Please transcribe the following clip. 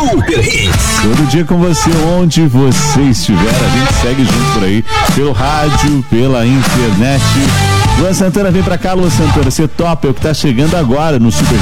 Super Hits. Todo dia com você, onde você estiver, a gente segue junto por aí, pelo rádio, pela internet. Luan Santana, vem pra cá, Luan Santana, você topa, é o que tá chegando agora no Super